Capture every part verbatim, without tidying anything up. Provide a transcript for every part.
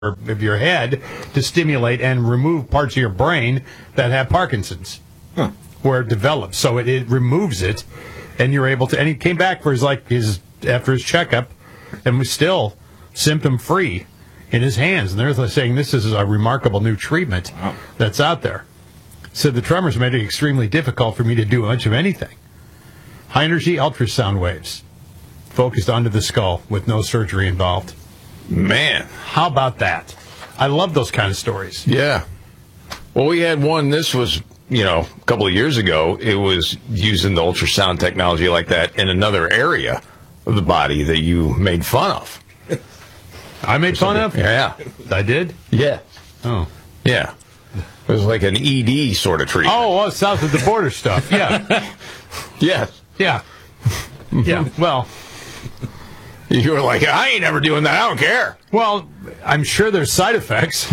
of your head to stimulate and remove parts of your brain that have Parkinson's, huh. where it develops. So it, it removes it, and you're able to. And he came back for his like his after his checkup, and was still symptom free in his hands. And they're saying this is a remarkable new treatment wow. that's out there. So the tremors made it extremely difficult for me to do much of anything. High energy ultrasound waves focused onto the skull with no surgery involved. Man, how about that? I love those kind of stories. Yeah. Well, we had one, this was, you know, a couple of years ago. It was using the ultrasound technology like that in another area of the body that you made fun of. I made fun of? Yeah. I did? Yeah. Oh. Yeah. It was like an E D sort of treatment. Oh, well, south of the border stuff. Yeah. Yes. Yeah. Yeah. Well... You were like, I ain't never doing that. I don't care. Well, I'm sure there's side effects.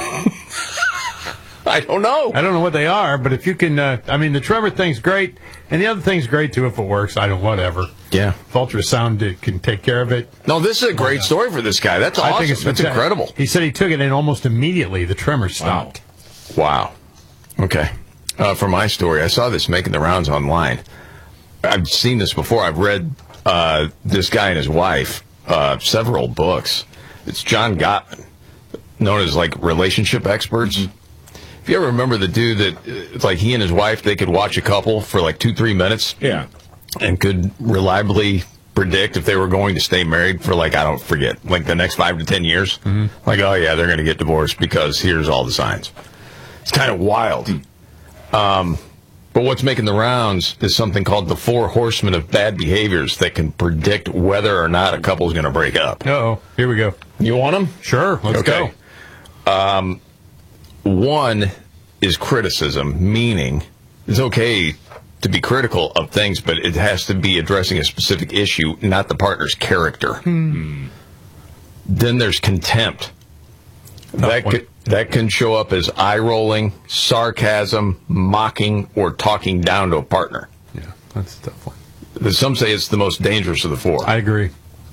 I don't know. I don't know what they are, but if you can, uh, I mean, the tremor thing's great, and the other thing's great, too, if it works. I don't, whatever. Yeah. If ultrasound it can take care of it. No, this is a great story for this guy. That's awesome. I think it's That's incredible. He said he took it, and almost immediately the tremor stopped. Wow. wow. Okay. Uh, for my story, I saw this making the rounds online. I've seen this before. I've read... Uh, this guy and his wife, uh, several books. It's John Gottman, known as like relationship experts. Mm-hmm. If you ever remember the dude that, it's like he and his wife, they could watch a couple for like two, three minutes. Yeah. And could reliably predict if they were going to stay married for like, I don't forget, like the next five to ten years. Mm-hmm. Like, oh yeah, they're going to get divorced because here's all the signs. It's kind of wild. Um, But what's making the rounds is something called the Four Horsemen of Bad Behaviors that can predict whether or not a couple is going to break up. Uh-oh. Here we go. You want them? Sure. Let's okay. go. Um, one is criticism, meaning it's okay to be critical of things, but it has to be addressing a specific issue, not the partner's character. Hmm. Then there's contempt. That could, that can show up as eye-rolling, sarcasm, mocking, or talking down to a partner. Yeah, that's a tough one. Some say it's the most dangerous of the four. I agree.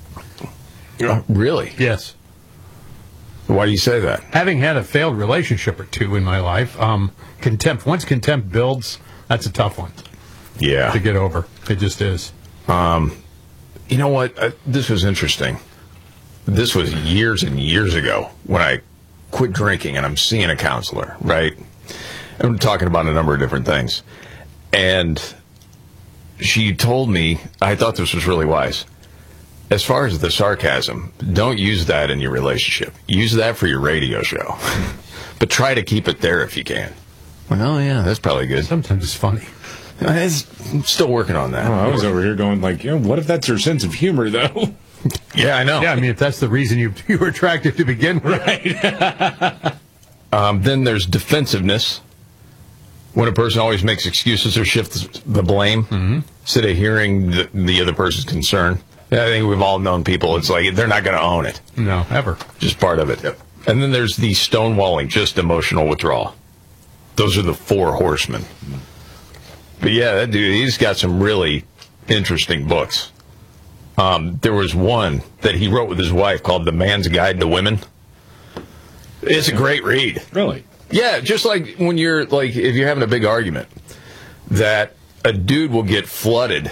Uh, really? Yes. Why do you say that? Having had a failed relationship or two in my life, um, contempt, once contempt builds, that's a tough one. Yeah. To get over. It just is. Um, you know what? Uh, this was interesting. This was years and years ago when I quit drinking and I'm seeing a counselor, right? I'm talking about a number of different things. And she told me, I thought this was really wise. As far as the sarcasm, don't use that in your relationship. Use that for your radio show. But try to keep it there if you can. Well, yeah, that's probably good. Sometimes it's funny. It's, I'm still working on that. Oh, I was over here going like, you know, what if that's her sense of humor, though? Yeah, I know. Yeah, I mean, if that's the reason you you were attracted to begin with. Right. um, then there's defensiveness. When a person always makes excuses or shifts the blame, mm-hmm. instead of hearing the, the other person's concern. I think we've all known people, it's like, they're not going to own it. No, ever. Just part of it. Yep. And then there's the stonewalling, just emotional withdrawal. Those are the four horsemen. Mm-hmm. But yeah, that dude, he's got some really interesting books. Um, there was one that he wrote with his wife called The Man's Guide to Women. It's a great read. Really? Yeah, just like when you're, like, if you're having a big argument, that a dude will get flooded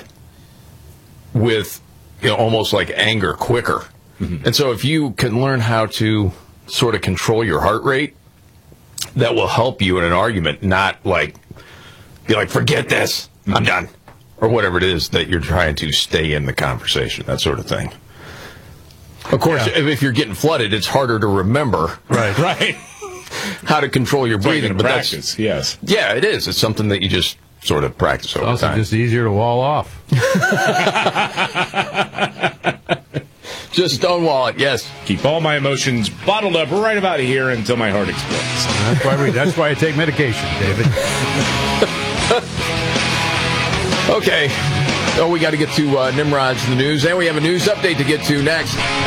with, you know, almost like anger quicker. Mm-hmm. And so if you can learn how to sort of control your heart rate, that will help you in an argument, not like, be like, forget this, mm-hmm. I'm done. Or whatever it is that you're trying to stay in the conversation, that sort of thing. Of course, yeah. if you're getting flooded, it's harder to remember. Right, right. How to control your breathing. But practice, that's, yes. Yeah, it is. It's something that you just sort of practice over it's also time. Just easier to wall off. Just stonewall it, yes. Keep all my emotions bottled up right about here until my heart explodes. That's why we. That's why I take medication, David. Okay. Oh, we got to get to uh, Nimrod's in the news, and we have a news update to get to next.